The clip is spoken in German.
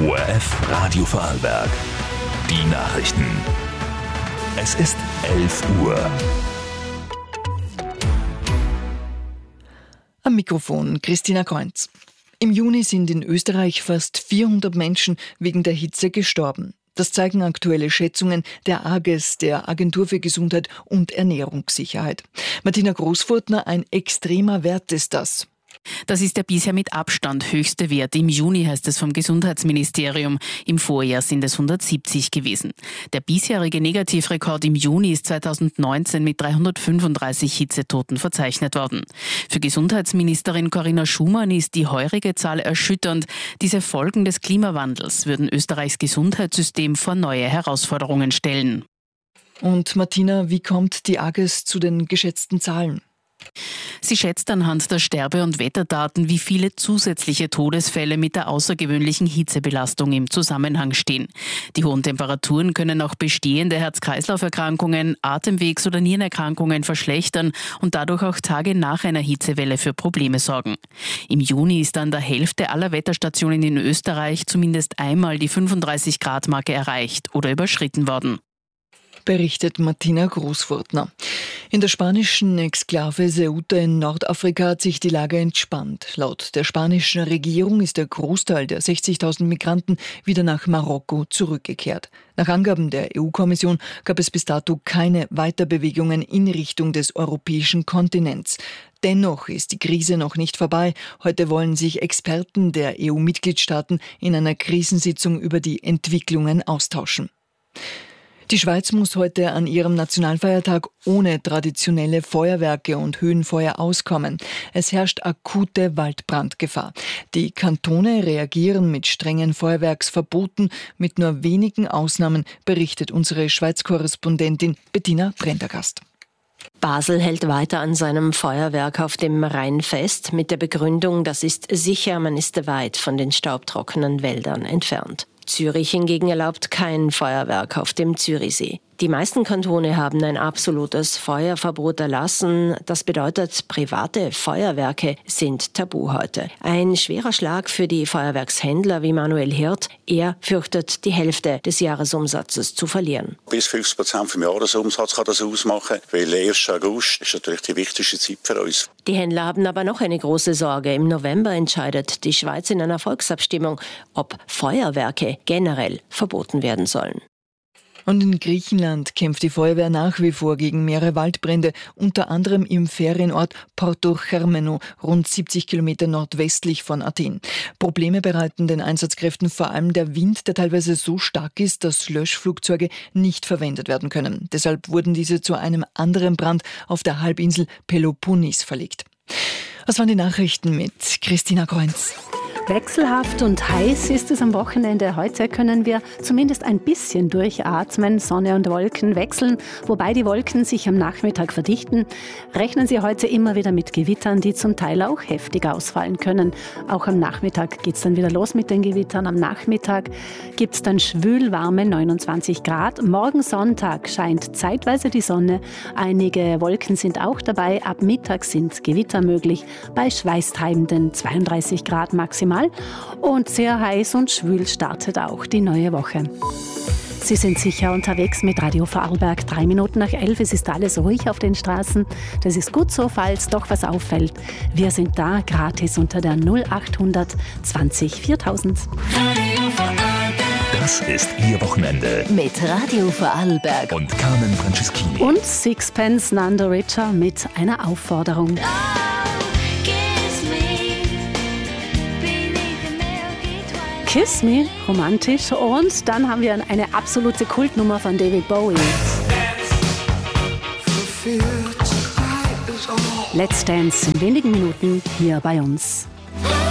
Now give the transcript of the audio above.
ORF Radio Vorarlberg. Die Nachrichten. Es ist 11 Uhr. Am Mikrofon Christina Kreunz. Im Juni sind in Österreich fast 400 Menschen wegen der Hitze gestorben. Das zeigen aktuelle Schätzungen der AGES, der Agentur für Gesundheit und Ernährungssicherheit. Martina Großfurtner, ein extremer Wert ist das. Das ist der bisher mit Abstand höchste Wert. Im Juni heißt es vom Gesundheitsministerium. Im Vorjahr sind es 170 gewesen. Der bisherige Negativrekord im Juni ist 2019 mit 335 Hitzetoten verzeichnet worden. Für Gesundheitsministerin Corinna Schumann ist die heurige Zahl erschütternd. Diese Folgen des Klimawandels würden Österreichs Gesundheitssystem vor neue Herausforderungen stellen. Und Martina, wie kommt die AGES zu den geschätzten Zahlen? Sie schätzt anhand der Sterbe- und Wetterdaten, wie viele zusätzliche Todesfälle mit der außergewöhnlichen Hitzebelastung im Zusammenhang stehen. Die hohen Temperaturen können auch bestehende Herz-Kreislauf-Erkrankungen, Atemwegs- oder Nierenerkrankungen verschlechtern und dadurch auch Tage nach einer Hitzewelle für Probleme sorgen. Im Juni ist an der Hälfte aller Wetterstationen in Österreich zumindest einmal die 35-Grad-Marke erreicht oder überschritten worden. Berichtet Martina Großfurtner. In der spanischen Exklave Ceuta in Nordafrika hat sich die Lage entspannt. Laut der spanischen Regierung ist der Großteil der 60.000 Migranten wieder nach Marokko zurückgekehrt. Nach Angaben der EU-Kommission gab es bis dato keine Weiterbewegungen in Richtung des europäischen Kontinents. Dennoch ist die Krise noch nicht vorbei. Heute wollen sich Experten der EU-Mitgliedstaaten in einer Krisensitzung über die Entwicklungen austauschen. Die Schweiz muss heute an ihrem Nationalfeiertag ohne traditionelle Feuerwerke und Höhenfeuer auskommen. Es herrscht akute Waldbrandgefahr. Die Kantone reagieren mit strengen Feuerwerksverboten. Mit nur wenigen Ausnahmen, berichtet unsere Schweiz-Korrespondentin Bettina Prendergast. Basel hält weiter an seinem Feuerwerk auf dem Rhein fest, mit der Begründung, das ist sicher, man ist weit von den staubtrockenen Wäldern entfernt. Zürich hingegen erlaubt kein Feuerwerk auf dem Zürichsee. Die meisten Kantone haben ein absolutes Feuerverbot erlassen. Das bedeutet, private Feuerwerke sind tabu heute. Ein schwerer Schlag für die Feuerwerkshändler wie Manuel Hirt. Er fürchtet, die Hälfte des Jahresumsatzes zu verlieren. Bis 50% vom Jahresumsatz kann das ausmachen, weil der 1. August ist natürlich die wichtigste Zeit für uns. Die Händler haben aber noch eine große Sorge. Im November entscheidet die Schweiz in einer Volksabstimmung, ob Feuerwerke generell verboten werden sollen. Und in Griechenland kämpft die Feuerwehr nach wie vor gegen mehrere Waldbrände, unter anderem im Ferienort Porto Germeno, rund 70 Kilometer nordwestlich von Athen. Probleme bereiten den Einsatzkräften vor allem der Wind, der teilweise so stark ist, dass Löschflugzeuge nicht verwendet werden können. Deshalb wurden diese zu einem anderen Brand auf der Halbinsel Peloponnes verlegt. Das waren die Nachrichten mit Christina Kreunz. Wechselhaft und heiß ist es am Wochenende. Heute können wir zumindest ein bisschen durchatmen. Sonne und Wolken wechseln, wobei die Wolken sich am Nachmittag verdichten. Rechnen Sie heute immer wieder mit Gewittern, die zum Teil auch heftig ausfallen können. Auch am Nachmittag geht es dann wieder los mit den Gewittern. Am Nachmittag gibt es dann schwülwarme 29 Grad. Morgen Sonntag scheint zeitweise die Sonne. Einige Wolken sind auch dabei. Ab Mittag sind Gewitter möglich bei schweißtreibenden 32 Grad maximal. Und sehr heiß und schwül startet auch die neue Woche. Sie sind sicher unterwegs mit Radio Vorarlberg. 3 Minuten nach 11. Es ist alles ruhig auf den Straßen. Das ist gut so, falls doch was auffällt. Wir sind da gratis unter der 0800 20 4000. Das ist Ihr Wochenende. Mit Radio Vorarlberg. Und Carmen Franceschini. Und Sixpence Nando Richer mit einer Aufforderung. Kiss Me, romantisch. Und dann haben wir eine absolute Kultnummer von David Bowie. Let's Dance in wenigen Minuten hier bei uns.